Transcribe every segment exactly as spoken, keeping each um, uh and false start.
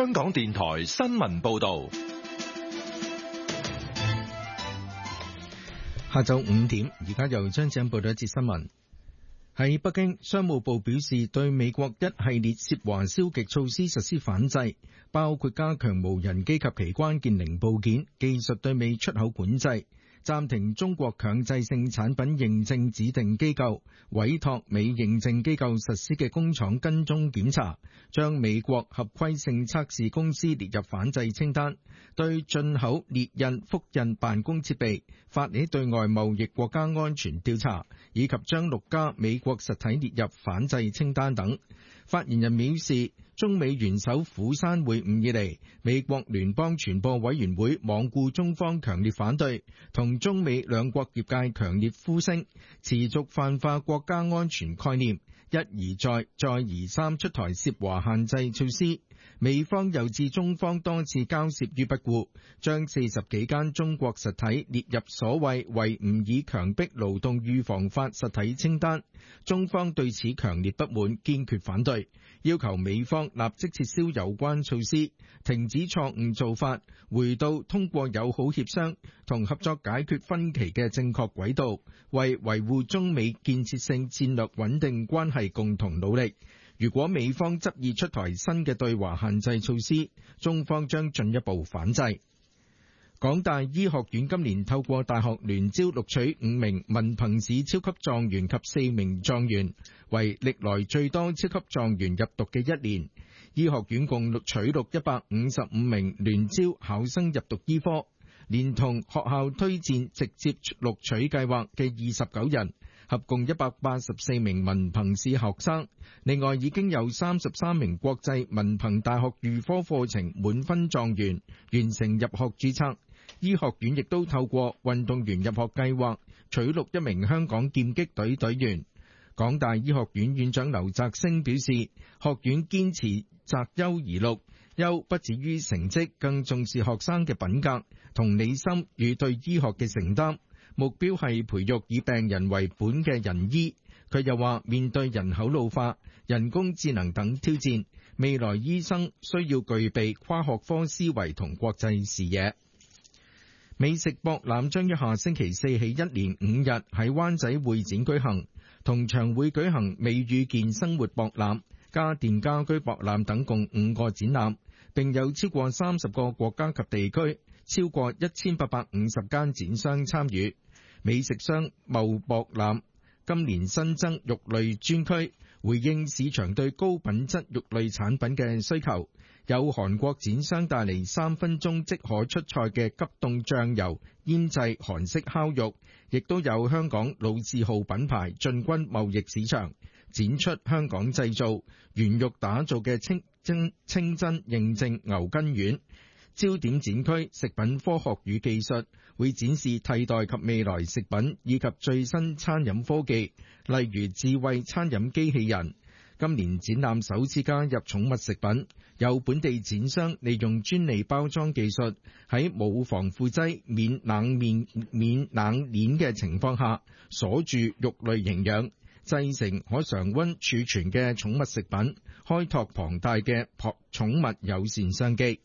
香港電台新聞報道。 下晝五點，而家由張子欣報道一節新聞。喺北京，商務部表示對美國一系列涉華消極措施實施反制，包括加強無人機及其關鍵零部件技術對美出口管制，暫停中國強制性產品認證指定機構委託美認證機構實施嘅工廠跟蹤檢查，將美國合規性測試公司列入反制清單，對進口列印、複印辦公設備發起對外貿易國家安全調查，以及將六家美國實體列入反制清單等。發言人表示，中美元首釜山會晤以嚟，美國聯邦傳播委員會罔顧中方強烈反對，同中美兩國業界強烈呼聲，持續泛化國家安全概念，一而再、再而三出台涉華限制措施。美方又置中方多次交涉於不顧，將四十幾間中國實體列入所謂維吾爾強迫勞動預防法實體清單。中方對此強烈不滿，堅決反對，要求美方立即撤銷有關措施，停止錯誤做法，回到通過友好協商同合作解決分歧嘅正確軌道，為維護中美建設性戰略穩定關係共同努力。如果美方執意出台新嘅對華限制措施，中方將進一步反制。港大醫學院今年透過大學聯招錄取五名文憑試超級狀元及四名狀元，為歷來最多超級狀元入讀嘅一年。醫學院共錄取錄一百五十五名聯招考生入讀醫科，連同學校推薦直接錄取計劃嘅二十九人，合共一百八十四名文憑試學生。另外已經有三十三名國際文憑大學預科課程滿分狀元完成入學註冊。醫學院亦都透過運動員入學計劃取錄一名香港劍擊隊隊員。港大醫學院院長劉澤星表示，學院堅持擇優而錄，優不止於成績，更重視學生嘅品格、同理心與對醫學嘅承擔，目標係培育以病人為本嘅仁醫。佢又話，面對人口老化、人工智能等挑戰，未來醫生需要具備跨學科思維同國際視野。美食博覽將於下星期四起一連五日喺灣仔會展舉行，同場會舉行美與健生活博覽、家電家居博覽等共五個展覽，並有超過三十個國家及地區，超過一千八百五十間展商參與。美食商貿博覽今年新增肉類專區，回應市場對高品質肉類產品嘅需求。有韓國展商帶嚟三分鐘即可出菜嘅急凍醬油醃製韓式烤肉，亦都有香港老字號品牌進軍貿易市場，展出香港製造、原肉打造嘅清真清真認證牛筋丸。焦點展區食品科學與技術會展示替代及未來食品以及最新餐飲科技，例如智慧餐飲機器人。今年展覽首次加入寵物食品，有本地展商利用專利包裝技術，喺冇防腐劑、免冷面、免冷鏈嘅情況下，鎖住肉類營養，製成可常溫儲存嘅寵物食品，開拓龐大嘅寵物友善商機。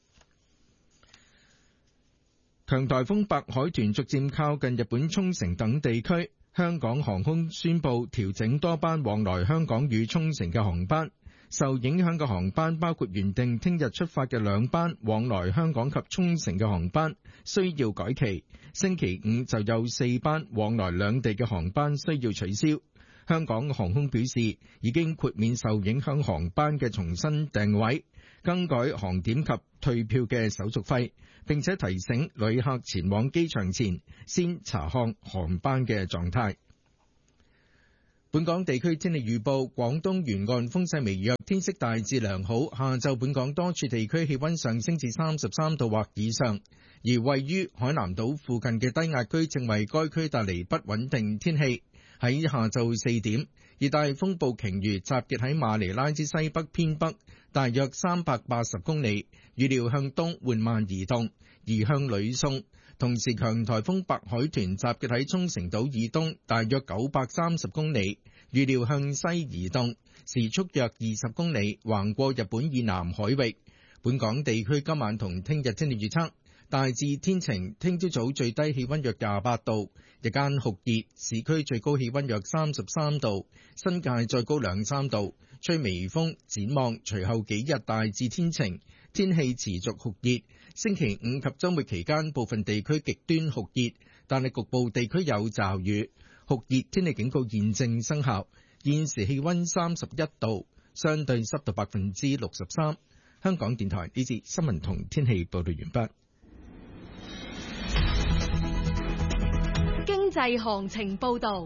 強颱風白海豚逐漸靠近日本沖繩等地區，香港航空宣布調整多班往來香港與沖繩嘅航班。受影響嘅航班包括原定聽日出發嘅兩班往來香港及沖繩嘅航班需要改期，星期五就有四班往來兩地嘅航班需要取消。香港航空表示已經豁免受影響航班嘅重新訂位、更改航點及退票嘅手續費，並且提醒旅客前往機場前先查看航班嘅狀態。本港地區天氣預報，廣東沿岸風勢微弱，天色大致良好。下晝本港多處地區氣溫上升至三十三度或以上，而位於海南島附近嘅低壓區正為該區帶嚟不穩定天氣。喺下晝四點，熱帶風暴鯨魚集結喺馬尼拉之西北偏北，大約三百八十公里，預料向東緩慢移動，移向呂宋。同時，強颱風白海豚集結喺沖繩島以東，大約九百三十公里，預料向西移動，時速約二十公里，橫過日本以南海域。 本港地區今晚同聽日天氣預測，大致天晴，聽朝早最低氣溫約廿八度，日間酷熱，市區最高氣溫約三十三度，新界再高兩三度，吹微風。展望隨後幾日大致天晴，天氣持續酷熱。星期五及週末期間部分地區極端酷熱，但係局部地區有驟雨。酷熱天氣警告現正生效。現時氣溫三十一度，相對濕度百分之六十三。香港電台呢節新聞同天氣報道完畢。 經濟行情報道。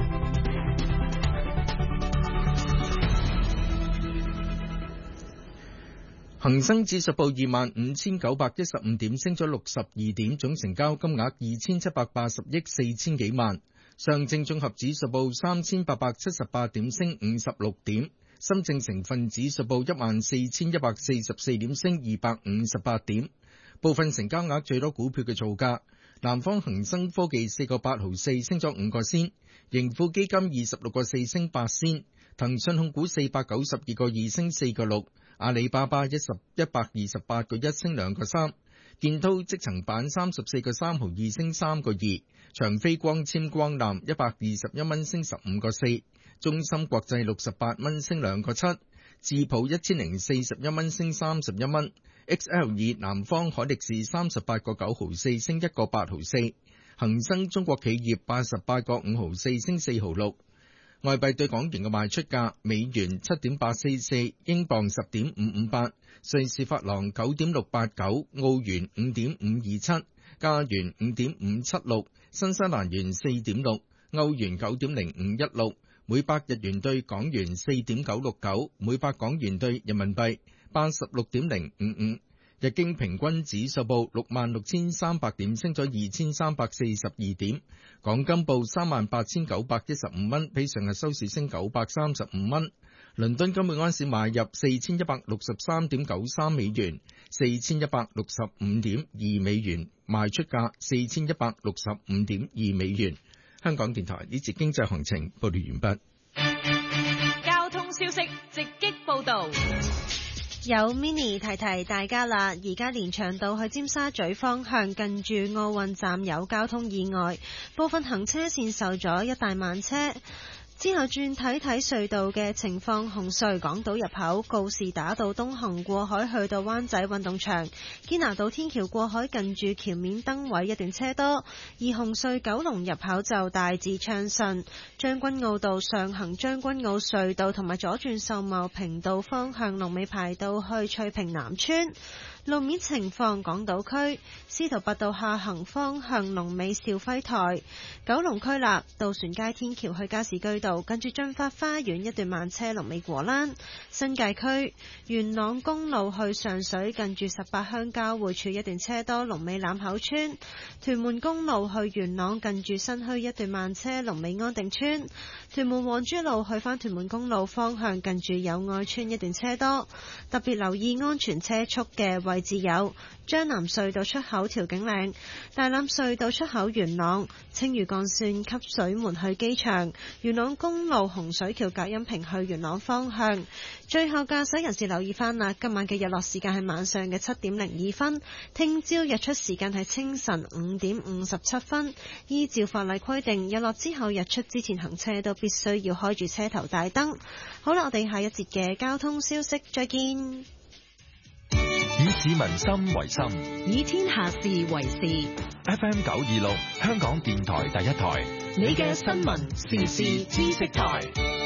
恒生指數報二萬五千九百一十五點，升咗六十二點，總成交金額二千七百八十億四千幾萬。上證綜合指數報三千八百七十八點，升五十六點。深證成分指數報一萬四千一百四十四點，升二百五十八點。部分成交額最多股票嘅造價：南方恒生科技四個八毫四，升咗五個仙；盈富基金二十六個四，升八仙；騰訊控股四百九十二個二，升四個六；阿里巴巴一十一百二十八個一，升兩個三；建滔積層板三十四個三毫二，升三個二；長飛光纖光纜一百二十一蚊，升十五個四；中芯國際六十八蚊，升兩個七；智普一千零四十一蚊，升三十一蚊。X L 二南方海力士三十八個九毫四，升一個八毫四。恒生中國企業八十八個五毫四，升四毫六。外幣對港元嘅賣出價：美元七點八四四，英鎊十點五五八，瑞士法郎九點六八九，澳元五點五二七，加元五點五七六，新西蘭元四點六，歐元九點零五一六，每百日元對港元四點九六九，每百港元對人民幣八十六點零五五。日經平均指數報六萬六千三百點，升咗二千三百四十二點。港金報三萬八千九百一十五蚊，比上日收市升九百三十五蚊。倫敦金每安士買入四千一百六十三點九三美元，四千一百六十五點二美元，賣出價四千一百六十五點二美元。香港電台呢節經濟行情報道完畢。 交通消息直擊報道。 有 mini 提提大家啦，而家連翔道去尖沙咀方向近住奧運站有交通意外，部分行車線受阻，一大慢車。之後轉睇睇隧道嘅情況，紅隧港島入口告士打道東行過海去到灣仔運動場，堅拿道天橋過海近住橋面燈位一段車多，而紅隧九龍入口就大致暢順。將軍澳道上行將軍澳隧道同埋左轉秀茂坪道方向龍尾排到去翠屏南村。路面情況，港島區司徒拔道下行方向龍尾兆輝台，九龍區立渡船街天橋去加士居道跟住駿發花園一段慢車龍尾果欄。新界區元朗公路去上水近住十八鄉交匯處一段車多龍尾欖口村。屯門公路去元朗近住新墟一段慢車龍尾安定村。屯門皇珠路去返屯門公路方向近住友愛村一段車多，特別留意安全車速嘅位置有將南隧道出口調景嶺、大欖隧道出口元朗、青嶼幹線汲水門去機場、元朗公路洪水橋隔音屏去元朗方向。最後駕駛人士留意翻啦，今晚嘅日落時間係晚上嘅七點零二分，聽朝日出時間係清晨五點五十七分。依照法例規定，日落之後日出之前行車都必須要開住車頭大燈。好啦，我哋下一節嘅交通消息再見。 以市民心為心， 以天下事為事。 F M 九二六，香港電台第一台， 你嘅新聞時事知識台。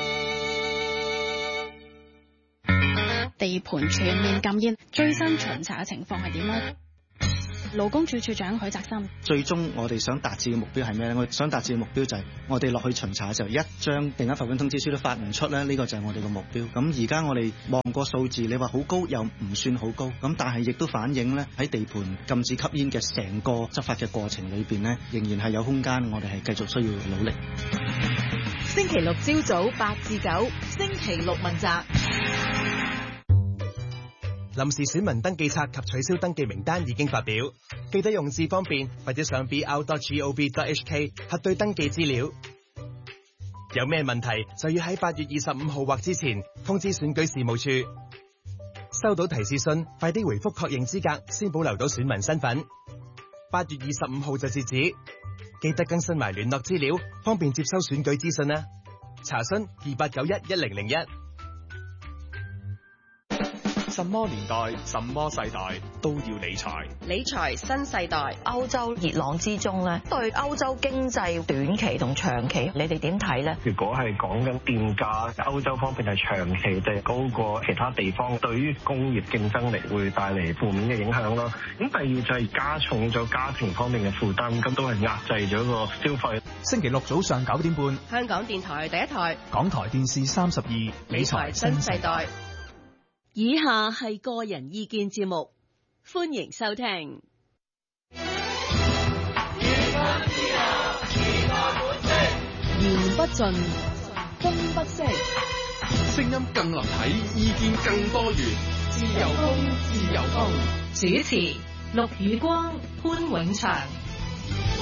地盤全面禁煙，最新巡查嘅情況係點呢？勞工處處長許澤森， 最終我哋想達至嘅目標係咩呢？我想達至嘅目標就係我哋落去巡查嘅時候，一張定額罰款通知書都發唔出咧，呢個就係我哋嘅目標。咁而家我哋望個數字，你話好高又唔算好高，咁但係亦都反映呢，喺地盤禁止吸煙嘅成個執法嘅過程裏邊呢，仍然係有空間，我哋係繼續需要努力。 星期六朝早八至九，星期六問責。 臨時選民登記冊及取消登記名單已經發表，記得用字方便或者上 b r dot gov dot h k 核對登記資料。有咩問題就要喺八月二十五號或之前通知選舉事務處。 收到提示信，快啲回覆確認資格，先保留到選民身份。八月二十五號就截止，記得更新埋聯絡資料，方便接收選舉資訊啦。查詢二八九一一零零一。 什麼年代、什麼世代都要理財。 理財新世代， 歐洲熱浪之中咧，對歐洲經濟短期同長期，你哋點睇咧？ 如果係講緊電價，歐洲方面係長期地高過其他地方，對於工業競爭力會帶嚟負面嘅影響咯。咁第二就係加重咗家庭方面嘅負擔，咁都係壓制咗個消費。 星期六早上九點半， 香港電台第一台， 港台電視三十二，理財新世代。 以下係個人意見節目，歡迎收聽。言不盡，風不息， 聲音更立體，意見更多元。自由風，自由風。 主持：陸宇光、潘永祥。